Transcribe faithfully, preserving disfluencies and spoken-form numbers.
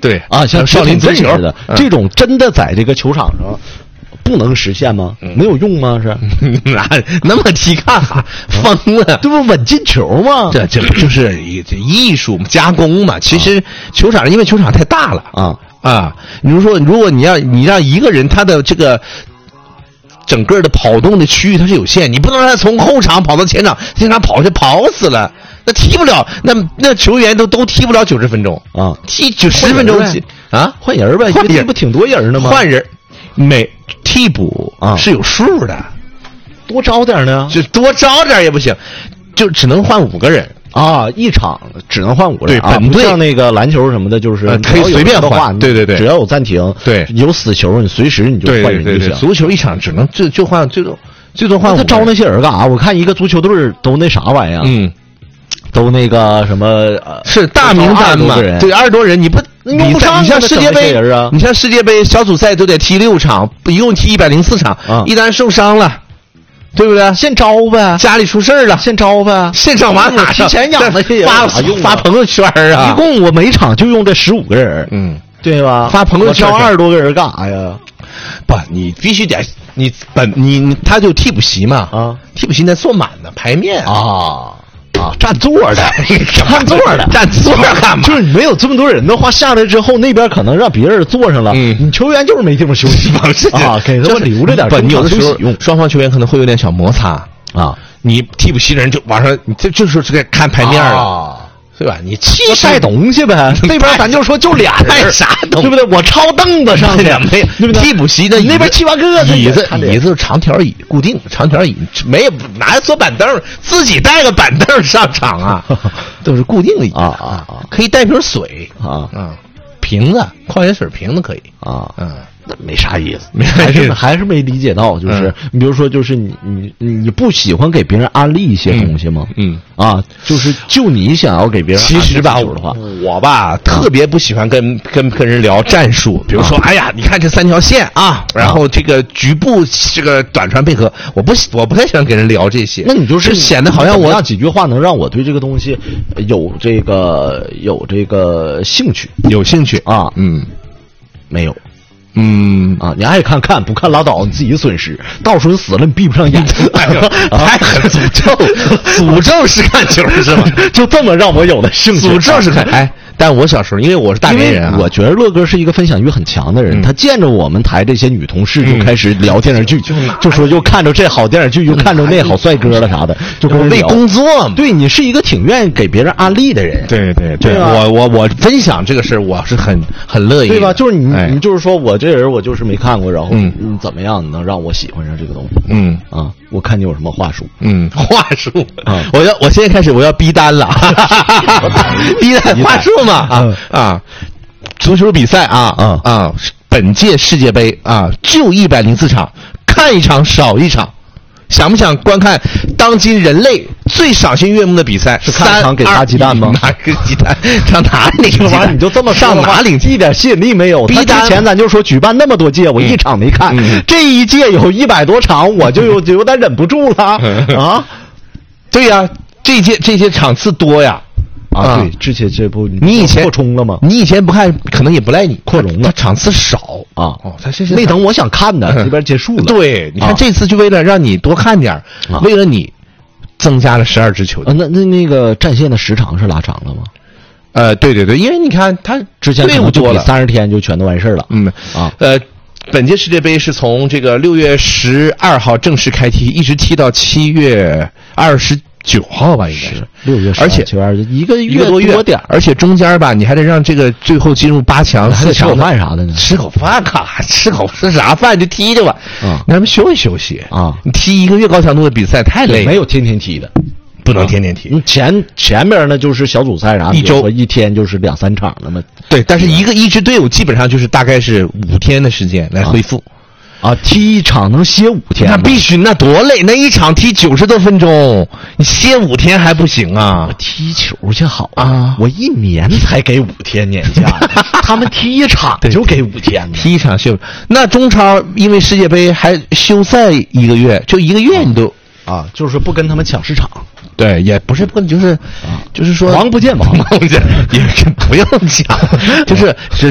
对啊，像少林足球似的、嗯、这种，真的在这个球场上不能实现吗？嗯、没有用吗？是哪那么踢干哈？疯了， 这不稳进球吗？ 这这不就是艺术加工嘛？其实球场因为球场太大了啊啊！比如说，如果你要你让一个人他的这个。整个的跑动的区域它是有限，你不能让他从后场跑到前场，前场跑就跑死了，那踢不了，那那球员都都踢不了九十分钟啊，踢九十分钟啊， 换人呗，换人不挺多人的吗？ 换人，每替补啊是有数的， 多招点呢， 就多招点也不行，就只能换五个人。 啊，一场只能换五个人， 对，本队像那个篮球什么的，就是可以随便换，对对对， 只要有暂停， 对， 有死球，你随时你就换人就行。 足球一场只能就就换最多最多换五个人。 他招那些人干啥？我看一个足球队都那啥玩意儿， 嗯， 都那个什么呃， 是大名单嘛，对，二十多人，你不用不上。 你像世界杯啊， 你像世界杯小组赛都得踢六场，一共踢一百零四场，一旦受伤了。对不对？ 现招呗， 家里出事儿了， 现招呗， 现上马塔提前养那些人发发朋友圈啊！ 一共我每场就用这十五个人， 嗯， 对吧？ 发朋友圈招二十多个人干啥呀？ 不，你必须得你本你他就替补席嘛啊， 替补席得坐满的排面啊。啊，占座的， 占座的，占座干嘛？ 就是你没有这么多人的话，下来之后那边可能让别人坐上了，嗯，你球员就是没地方休息啊，给他们留着点。 不，你有的时候双方球员可能会有点小摩擦啊， 你替补席的人就往上，你这这时候是该看牌面了。对吧？你气带东西呗，那边咱就说就俩人， 啥东西， 对不对？我抄凳子上去， 没对不对？替补席的那边七八个椅子，椅子长条椅，固定长条椅，没有拿坐板凳，自己带个板凳上场啊，都是固定的椅啊啊啊， 可以带瓶水啊啊，瓶子，矿泉水瓶子可以啊， 嗯。 那没啥意思， 没还是还是没理解到，就是嗯、 你比如说，就是你你你不喜欢给别人安利一些东西吗？ 嗯, 嗯啊，就是就你想要给别人安利其实吧， 的话， 我吧特别不喜欢跟跟跟人聊战术，比如说，哎呀，你看这三条线啊，然后这个局部这个短传配合，我不我不太喜欢跟人聊这些。 那你就是显得好像我要几句话能让我对这个东西有这个有这个兴趣， 有兴趣啊？ 嗯， 没有。 嗯啊，你爱看看，不看拉倒，你自己损失。到时候死了，你闭不上眼。 哎呦，太狠！诅咒，诅咒是看球是吧？ 就这么让我有了兴趣。 诅咒是看，哎，但我小时候，因为我是大连人啊， 我觉得乐哥是一个分享欲很强的人。嗯、他见着我们台这些女同事就开始聊电视剧，嗯、就说又看着这好电视剧，又看着那好帅哥了啥的，就跟人为工作嘛。 对你是一个挺愿意给别人安利的人。 对对对，我我我分享这个事儿，我是很很乐意， 对吧？就是你、 哎、 你就是说我这人我就是没看过，然后嗯嗯怎么样能让我喜欢上这个东西？ 嗯啊，我看你有什么话术？ 嗯，话术啊，我要我现在开始我要逼单了，逼单话术嘛啊啊，足球比赛啊啊啊，本届世界杯啊就一百零四场，看一场少一场。想不想观看当今人类最赏心悦目的比赛？ 是看一场给大鸡蛋吗？ 哪个鸡蛋？上哪领鸡蛋？ 你就这么上哪领？ 一点吸引力没有。 逼单之前咱就说举办那么多届，我一场没看。 嗯、 这一届有一百多场，我就有就有点忍不住了啊！ 对呀、啊，这届这些场次多呀。 啊，对，之前这部你以前扩充了吗？ 你以前不看，可能也不赖你扩容了， 它场次少啊。 哦，它这是那等我想看的这边结束了。 对，你看这次就为了让你多看点儿， 啊、 为了你增加了十二支球队。 啊，那那那个战线的时长是拉长了吗？ 呃，对对对，因为你看他之前队伍多了，三十天就全都完事儿了。 嗯啊， 呃，本届世界杯是从这个六月十二号正式开踢，一直踢到七月二十。九号吧，应该是六月， 而且一个月多月点， 而且中间吧，你还得让这个最后进入八强、四强吃口饭啥的呢？ 吃口饭干啥？吃口吃啥饭就踢去吧， 啊， 让他们休息休息啊！ 你踢一个月高强度的比赛太累了， 没有天天踢的， 不能天天踢。 你前前边呢就是小组赛啥， 一周一天就是两三场了嘛。 对，但是一个一支队伍基本上就是大概是五天的时间来恢复。 啊，踢一场能歇五天， 那必须，那多累！那一场踢九十多分钟，你歇五天还不行啊？ 我踢球去好啊， 我一年才给五天年假，他们踢一场就给五天， 踢一场休。那中超因为世界杯还休赛一个月，就一个月你都啊，就是不跟他们抢市场。 对，也不是不就是， 啊， 就是说王不见王， 王不见，也不用抢，就是是。